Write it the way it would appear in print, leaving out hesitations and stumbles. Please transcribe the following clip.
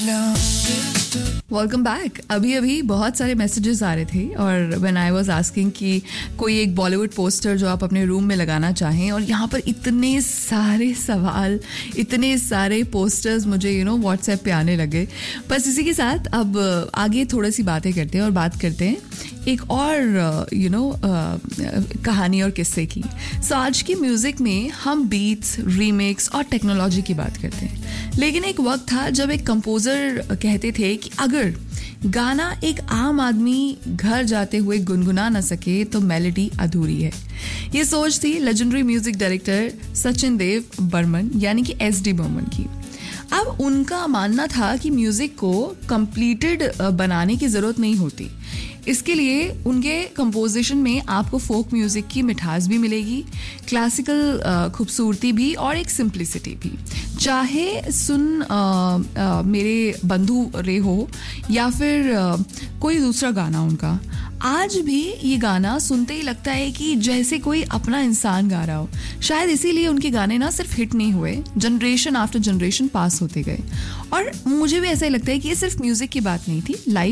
Welcome back. अभी बहुत सारे मैसेजेस आ रहे थे और व्हेन आई वाज आस्किंग कि कोई एक बॉलीवुड पोस्टर जो आप अपने रूम में लगाना चाहें, और यहाँ पर इतने सारे सवाल, इतने सारे पोस्टर्स मुझे व्हाट्सएप पे आने लगे। बस इसी के साथ अब आगे थोड़ी सी बातें करते हैं और बात करते हैं एक और कहानी और किस्से की। सो आज की म्यूज़िक में हम बीट्स, रीमिक्स और टेक्नोलॉजी की बात करते हैं। लेकिन एक वक्त था जब एक कंपोज़र कहते थे कि अगर गाना एक आम आदमी घर जाते हुए गुनगुना न सके तो मेलोडी अधूरी है। ये सोच थी legendary music director Sachin Dev Burman यानी कि SD बर्मन की। अब उनका मानना था कि म्यूजिक को कंप्लीटेड बनाने की ज़रूरत नहीं होती। इसके लिए उनके कंपोजिशन में आपको फोक म्यूज़िक की मिठास भी मिलेगी, क्लासिकल खूबसूरती भी और एक सिंप्लिसिटी भी। चाहे सुन मेरे बंधु रे हो या फिर कोई दूसरा गाना उनका, आज भी ये गाना सुनते ही लगता है कि जैसे कोई अपना इंसान गा रहा हो। शायद इसीलिए उनके गाने ना सिर्फ हिट नहीं हुए, जनरेशन आफ्टर जनरेशन पास होते गए। और मुझे भी ऐसा ही लगता है कि ये सिर्फ म्यूज़िक की बात नहीं थी, लाइफ